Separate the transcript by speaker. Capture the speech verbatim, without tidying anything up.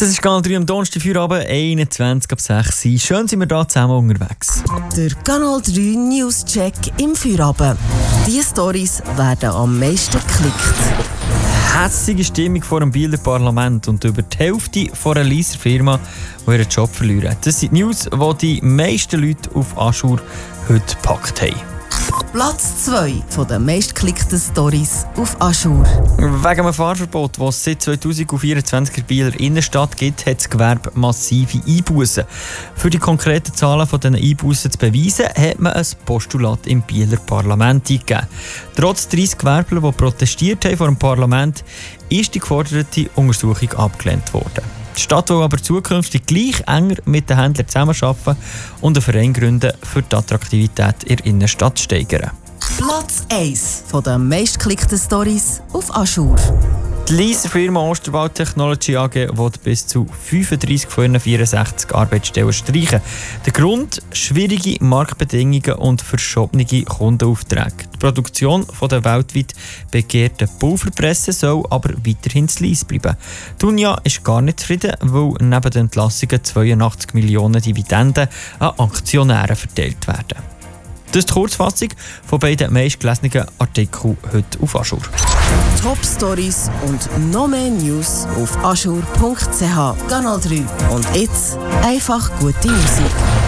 Speaker 1: Das ist Kanal drei am Donnerstag, Feierabend, einundzwanzig ab sechs. Schön sind wir hier zusammen unterwegs.
Speaker 2: Der Kanal drei News-Check im Feierabend. Diese Storys werden am meisten geklickt.
Speaker 1: Hässige Stimmung vor dem Bieler Parlament und über die Hälfte von einer Lieser Firma, die ihren Job verlieren. Das sind die News, die die meisten Leute auf Aschur heute gepackt haben.
Speaker 2: Platz zwei der meistgeklickten Storys auf Aschur.
Speaker 1: Wegen einem Fahrverbot, das es seit zweitausendvierundzwanzig in der Bieler Innenstadt gibt, hat das Gewerbe massive Einbussen. Für die konkreten Zahlen dieser Einbussen zu beweisen, hat man ein Postulat im Bieler Parlament eingegeben. Trotz dreißig Gewerbler, die protestiert haben vor dem Parlament, ist die geforderte Untersuchung abgelehnt worden. Die Stadt will aber zukünftig gleich enger mit den Händlern zusammenarbeiten und einen Verein gründen, für die Attraktivität in der Innenstadt zu steigern.
Speaker 2: Platz eins der meistgeklickten Storys auf Aschur.
Speaker 1: Die Lieser Firma Osterwald Technology A G will bis zu fünfunddreißig von ihren vierundsechzig Arbeitsstellen streichen. Der Grund: schwierige Marktbedingungen und verschobene Kundenaufträge. Die Produktion der weltweit begehrten Pulverpresse soll aber weiterhin zu Lies bleiben. Die Unia ist gar nicht zufrieden, weil neben den Entlassungen zweiundachtzig Millionen Dividenden an Aktionäre verteilt werden. Das ist die Kurzfassung von beiden meistgelesenen Artikeln heute auf Aschur.
Speaker 2: Top-Stories und noch mehr News auf aschur punkt c h. Kanal drei. Und jetzt einfach gute Musik.